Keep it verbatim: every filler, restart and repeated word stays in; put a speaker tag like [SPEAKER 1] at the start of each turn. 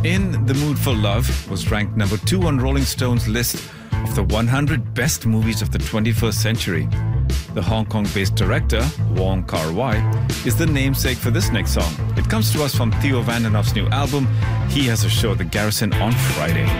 [SPEAKER 1] In the Mood for Love was ranked number two on Rolling Stone's list of the one hundred best movies of the twenty-first century. The Hong Kong-based director, Wong Kar-wai, is the namesake for this next song. It comes to us from Theo Vandenhoff's new album, He Has a Show at the Garrison on Friday.